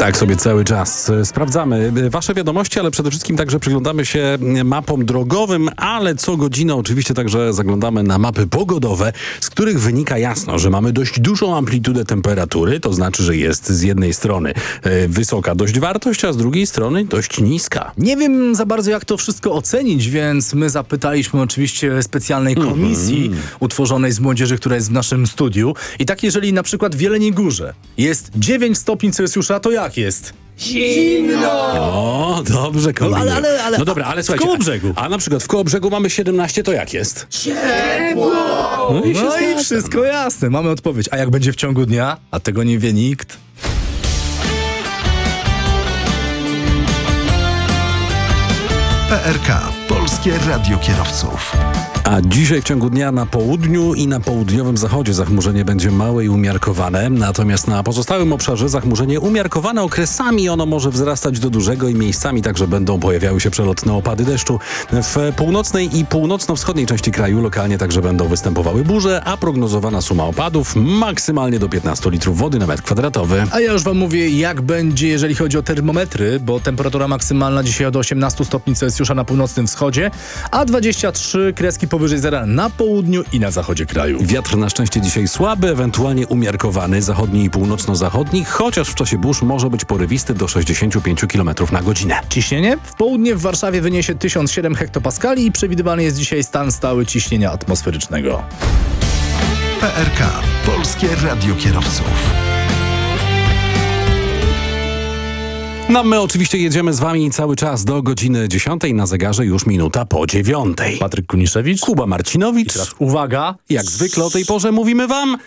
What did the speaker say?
Tak sobie cały czas sprawdzamy wasze wiadomości, ale przede wszystkim także przyglądamy się mapom drogowym, ale co godzinę oczywiście także zaglądamy na mapy pogodowe, z których wynika jasno, że mamy dość dużą amplitudę temperatury, to znaczy, że jest z jednej strony wysoka dość wartość, a z drugiej strony dość niska. Nie wiem za bardzo, jak to wszystko ocenić, więc my zapytaliśmy oczywiście specjalnej komisji utworzonej z młodzieży, która jest w naszym studiu. I tak, jeżeli na przykład w Jeleniej Górze jest 9 stopni Celsjusza, to jak jest? O, dobrze kombinuję. ale no dobra, ale słuchajcie, w Kołobrzegu. A na przykład w Kołobrzegu mamy 17, to jak jest? Ciepło! No No i wszystko jasne, mamy odpowiedź. A jak będzie w ciągu dnia? A tego nie wie nikt. PRK, Polskie Radio Kierowców. A dzisiaj w ciągu dnia na południu i na południowym zachodzie zachmurzenie będzie małe i umiarkowane, natomiast na pozostałym obszarze zachmurzenie umiarkowane okresami, ono może wzrastać do dużego i miejscami także będą pojawiały się przelotne opady deszczu. W północnej i północno-wschodniej części kraju lokalnie także będą występowały burze, a prognozowana suma opadów maksymalnie do 15 litrów wody na metr kwadratowy. A ja już wam mówię, jak będzie, jeżeli chodzi o termometry, bo temperatura maksymalna dzisiaj od 18 stopni Celsjusza na północnym wschodzie, a 23 kreski powyżej zera na południu i na zachodzie kraju. Wiatr na szczęście dzisiaj słaby, ewentualnie umiarkowany, zachodni i północno-zachodni, chociaż w czasie burz może być porywisty do 65 km na godzinę. Ciśnienie? W południe w Warszawie wyniesie 1007 hektopaskali i przewidywany jest dzisiaj stan stały ciśnienia atmosferycznego. PRK, Polskie Radio Kierowców. No my oczywiście jedziemy z wami cały czas do godziny 10, na zegarze już minuta po 9. Patryk Kuniszewicz. Kuba Marcinowicz. Teraz uwaga. Jak zwykle o tej porze mówimy wam